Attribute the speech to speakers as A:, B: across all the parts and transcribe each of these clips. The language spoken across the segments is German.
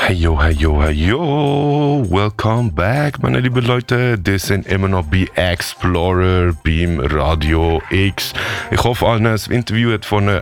A: Heyo, heyo, heyo, welcome back, meine lieben Leute. Das sind immer noch bei Explorer beim Radio X. Ich hoffe, allen hat das Interview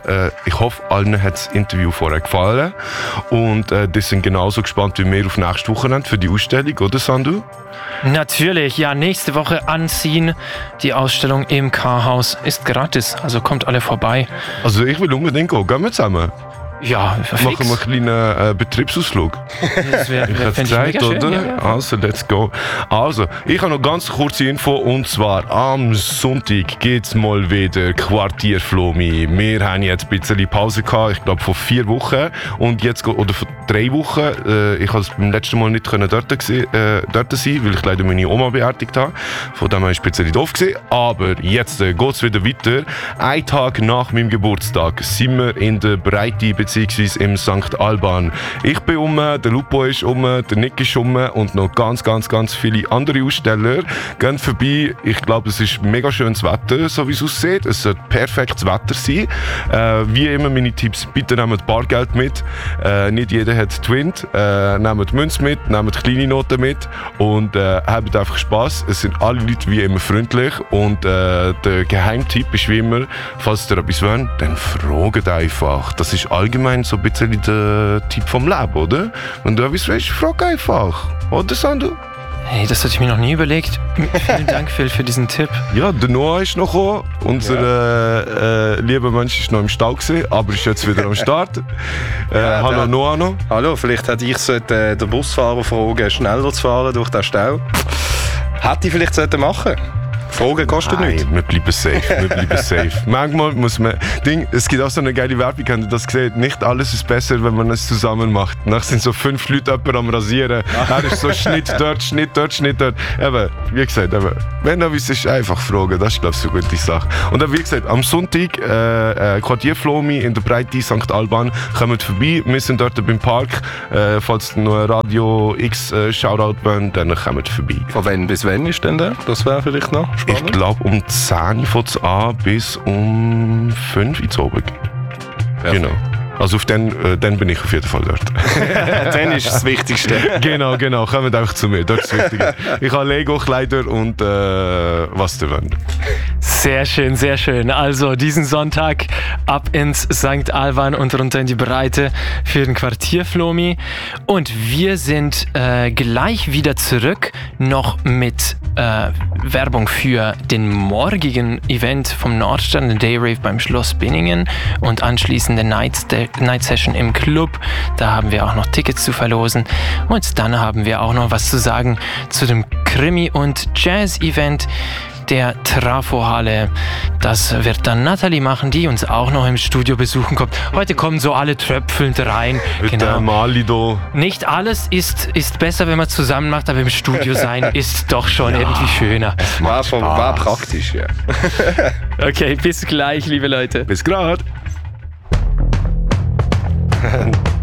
A: vorher gefallen. Und die sind genauso gespannt wie wir auf nächste Wochenende für die Ausstellung, oder Sandu?
B: Natürlich, ja, nächste Woche anziehen. Die Ausstellung im K-Haus ist gratis, also kommt alle vorbei.
A: Also ich will unbedingt gehen, gehen wir zusammen?
B: Ja,
A: machen wir einen kleinen Betriebsausflug.
B: Das wäre Zeit,
A: oder?
B: Schön, ja.
A: Also, let's go. Also, ich habe noch ganz kurze Info, und zwar am Sonntag geht's mal wieder Quartier Flomi. Wir haben jetzt ein bisschen Pause gehabt, ich glaube vor 4 Wochen und jetzt, oder vor 3 Wochen. Ich konnte beim letzten Mal nicht dort sein, weil ich leider meine Oma beerdigt habe. Von dem war ich ein bisschen doof gewesen. Aber jetzt geht's wieder weiter. Ein Tag nach meinem Geburtstag sind wir in der Breite beziehungsweise im St. Alban. Ich bin der Lupo ist der Nick ist und noch ganz viele andere Aussteller. Geht vorbei. Ich glaube, es ist mega schönes Wetter, so wie es aussieht. Es sollte perfektes Wetter sein. Wie immer meine Tipps, bitte nehmt Bargeld mit. Nicht jeder hat Twint. Nehmt Münze mit, nehmt kleine Noten mit und habt einfach Spass. Es sind alle Leute wie immer freundlich und der Geheimtipp ist wie immer, falls ihr etwas wollt, dann fragt einfach. Das ist allgemein so ein bisschen der Tipp vom Leben, oder? Wenn du etwas willst, frag einfach. Oder, Sandu?
B: Hey, das hatte ich mir noch nie überlegt. Vielen Dank, Phil, für diesen Tipp.
A: Ja, der Noah ist noch gekommen. Unser lieber Mensch ist noch im Stall gewesen, aber ist jetzt wieder am Start. Hallo Noah noch.
C: Hallo, vielleicht hätte ich den Busfahrer fragen, schneller zu fahren durch den Stau. Hätte ich vielleicht machen. Fragen kostet nichts.
A: Wir bleiben safe. Manchmal muss man... es gibt auch so eine geile Werbung, habt ihr das gesehen? Nicht alles ist besser, wenn man es zusammen macht. Danach sind so 5 Leute jemand am Rasieren. Er ist so Schnitt dort. Eben, wie gesagt, wenn da was ist, einfach fragen. Das ist, glaube ich, eine gute Sache. Und dann, wie gesagt, am Sonntag, Quartier Flomi in der Breite St. Alban, kommt vorbei. Wir sind dort beim Park. Falls noch ein Radio X Shoutout wollen, dann kommt vorbei.
C: Von wann bis wann ist denn der? Das wäre vielleicht noch spannend.
A: Ich glaube, um 10 fängt es an bis um 5 ins Abend. Genau. Also auf den bin ich auf jeden Fall dort.
C: Dann ist das Wichtigste.
A: Genau. Kommt einfach zu mir. Das ist das Wichtige. Ich habe Lego-Kleider und was ihr wollt.
B: Sehr schön. Also diesen Sonntag ab ins St. Alban und runter in die Breite für den Quartierflomi. Und wir sind gleich wieder zurück, noch mit Werbung für den morgigen Event vom Nordstern, den Day Rave beim Schloss Binningen und anschließend der Night Session im Club. Da haben wir auch noch Tickets zu verlosen. Und dann haben wir auch noch was zu sagen zu dem Krimi- und Jazz-Event der Trafo-Halle. Das wird dann Nathalie machen, die uns auch noch im Studio besuchen kommt. Heute kommen so alle tröpfelnd rein.
A: Mit der Mali da.
B: Nicht alles ist besser, wenn man zusammen macht, aber im Studio sein ist doch schon irgendwie schöner.
C: War praktisch, ja.
B: Okay, bis gleich, liebe Leute.
A: Bis grad.